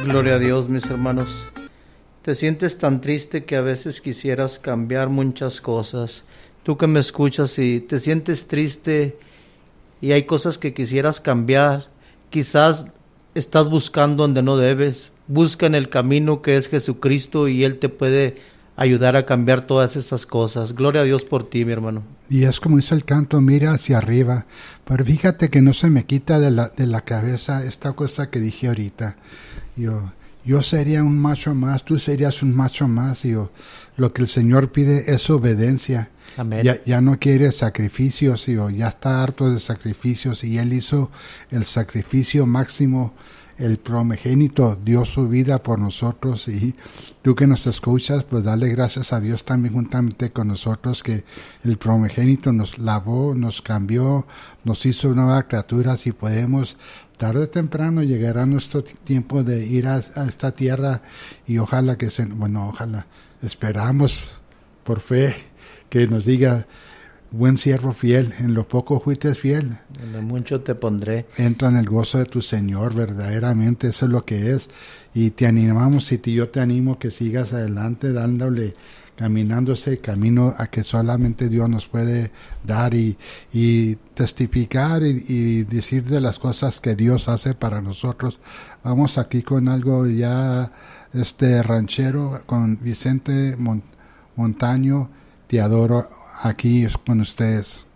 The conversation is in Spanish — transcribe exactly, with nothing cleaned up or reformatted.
Gloria a Dios, mis hermanos. Te sientes tan triste que a veces quisieras cambiar muchas cosas. Tú que me escuchas y te sientes triste y hay cosas que quisieras cambiar, quizás estás buscando donde no debes. Busca en el camino que es Jesucristo y Él te puede ayudar a cambiar todas esas cosas. Gloria a Dios por ti, mi hermano. Y es como dice el canto, mira hacia arriba. Pero fíjate que no se me quita de la, de la cabeza esta cosa que dije ahorita. Yo, yo sería un macho más, tú serías un macho más. Yo, lo que el Señor pide es obediencia. Amén. Ya, ya no quiere sacrificios, yo, ya está harto de sacrificios. Y Él hizo el sacrificio máximo. El primogénito dio su vida por nosotros, y tú que nos escuchas, pues dale gracias a Dios también juntamente con nosotros, que el primogénito nos lavó, nos cambió, nos hizo nuevas criaturas, y podemos, tarde o temprano llegará nuestro tiempo de ir a, a esta tierra, y ojalá que se, bueno, ojalá, esperamos por fe que nos diga: buen siervo fiel, en lo poco fuiste fiel, en lo mucho te pondré. Entra en el gozo de tu Señor, verdaderamente eso es lo que es. Y te animamos, y yo te animo que sigas adelante dándole, caminando ese camino a que solamente Dios nos puede dar, y, y testificar y, y decir de las cosas que Dios hace para nosotros. Vamos aquí con algo ya este ranchero, con Vicente Mon- Montaño. Te adoro. Aquí es con ustedes.